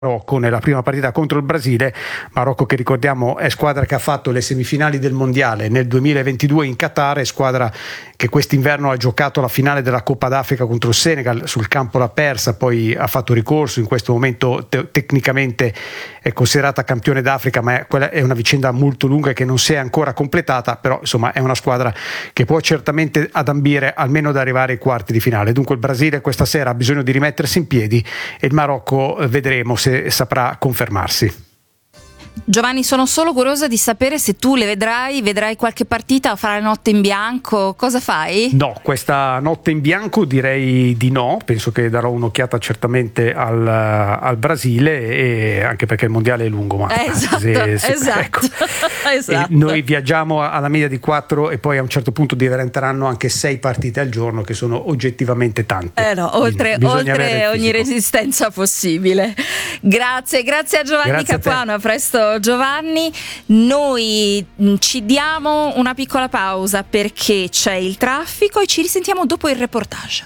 Marocco nella prima partita contro il Brasile. Marocco, che ricordiamo è squadra che ha fatto le semifinali del mondiale nel 2022 in Qatar, è squadra che quest'inverno ha giocato la finale della Coppa d'Africa contro il Senegal, sul campo l'ha persa, poi ha fatto ricorso, in questo momento tecnicamente è considerata campione d'Africa, ma quella è una vicenda molto lunga che non si è ancora completata, però insomma è una squadra che può certamente adambire almeno ad arrivare ai quarti di finale. Dunque il Brasile questa sera ha bisogno di rimettersi in piedi e il Marocco vedremo se saprà confermarsi. Giovanni, sono solo curiosa di sapere se tu le vedrai qualche partita, farai notte in bianco, cosa fai? No, questa notte in bianco direi di no, penso che darò un'occhiata certamente al Brasile, e anche perché il mondiale è lungo, ma esatto. Ecco. Esatto. Noi viaggiamo alla media di 4 e poi a un certo punto diventeranno anche 6 partite al giorno, che sono oggettivamente tante. Oltre ogni resistenza possibile. Grazie a Giovanni Capuano, a presto Giovanni. Noi ci diamo una piccola pausa perché c'è il traffico e ci risentiamo dopo il reportage.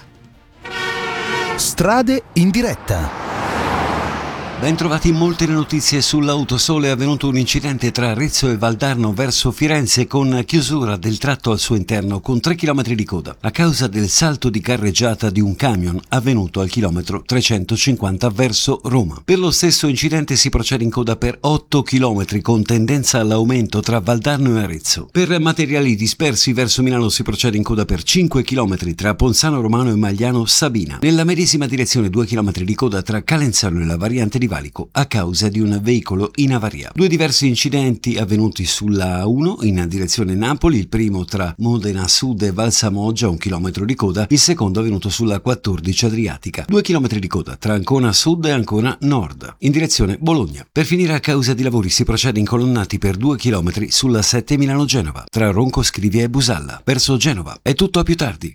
Strade in diretta. Bentrovati. Molte le notizie sull'Autosole. È avvenuto un incidente tra Arezzo e Valdarno verso Firenze con chiusura del tratto al suo interno con 3 km di coda a causa del salto di carreggiata di un camion avvenuto al chilometro 350 verso Roma. Per lo stesso incidente si procede in coda per 8 km con tendenza all'aumento tra Valdarno e Arezzo. Per materiali dispersi verso Milano si procede in coda per 5 km tra Ponzano Romano e Magliano Sabina. Nella medesima direzione 2 km di coda tra Calenzano e la variante di Valico a causa di un veicolo in avaria. Due diversi incidenti avvenuti sulla A1 in direzione Napoli, il primo tra Modena Sud e Valsamoggia, 1 chilometro di coda, il secondo avvenuto sulla 14 Adriatica, 2 chilometri di coda tra Ancona Sud e Ancona Nord in direzione Bologna. Per finire, a causa di lavori si procede incolonnati per 2 chilometri sulla 7 Milano-Genova tra Ronco Scrivia e Busalla verso Genova. È tutto, a più tardi.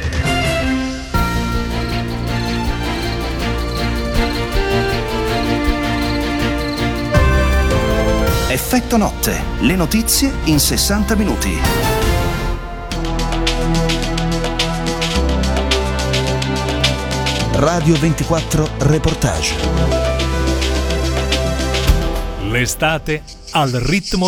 Effetto notte, le notizie in 60 minuti. Radio 24 Reportage. L'estate al ritmo